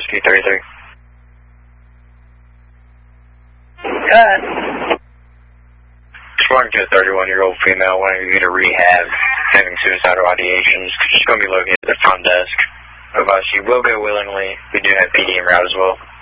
Whiskey 33. Cut. Responding to a 31-year-old female wanting to get a rehab, having suicidal ideations. She's going to be located at the front desk. Advise you will go willingly. We do have PD en route as well.